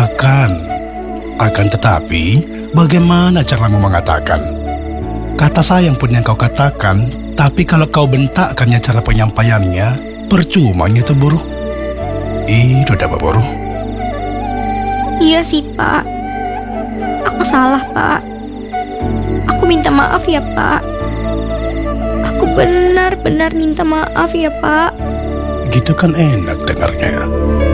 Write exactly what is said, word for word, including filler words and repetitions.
Akan. Akan tetapi, bagaimana caramu mengatakan? Kata sayang pun yang kau katakan, tapi kalau kau bentakkannya cara penyampaiannya, percuma itu buruh. Ih, udah buruh. Iya sih, Pak. Aku salah, Pak. Aku minta maaf ya, Pak. Aku benar-benar minta maaf ya, Pak. Gitu kan enak dengarnya.